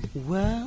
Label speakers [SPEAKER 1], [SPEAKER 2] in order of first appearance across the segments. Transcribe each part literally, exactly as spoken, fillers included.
[SPEAKER 1] Well.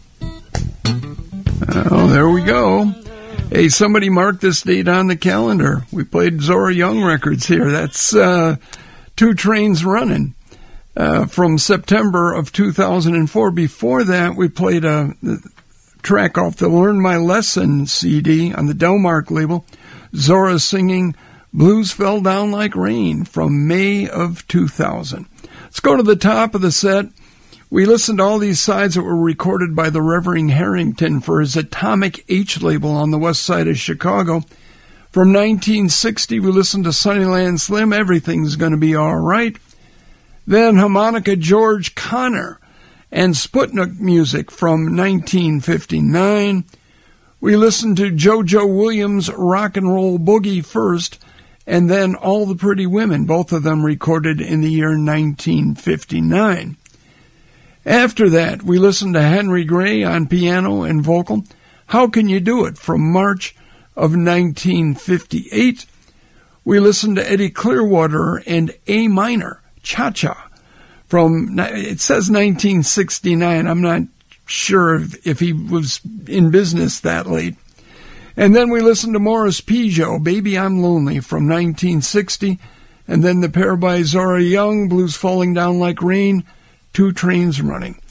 [SPEAKER 2] Oh, there we go. Hey, somebody marked this date on the calendar. We played Zora Young records here. That's uh, Two Trains Running uh, from September of two thousand four. Before that, we played a track off the Learn My Lesson C D on the Delmark label, Zora singing Blues Fell Down Like Rain from May of two thousand. Let's go to the top of the set. We listened to all these sides that were recorded by the Reverend Harrington for his Atomic H label on the west side of Chicago. From nineteen sixty, we listened to Sunnyland Slim, Everything's Gonna Be All Right. Then Harmonica George Connor and Sputnik music from nineteen fifty-nine. We listened to JoJo Williams' Rock and Roll Boogie first, and then All the Pretty Women, both of them recorded in the year nineteen fifty-nine. After that, we listened to Henry Gray on piano and vocal, How Can You Do It, from March of nineteen fifty-eight. We listened to Eddie Clearwater and A Minor, Cha-Cha, from, it says nineteen sixty-nine. I'm not sure if, if he was in business that late. And then we listened to Morris Pigeot, Baby I'm Lonely, from nineteen sixty. And then the pair by Zora Young, Blues Falling Down Like Rain, Two Trains Running.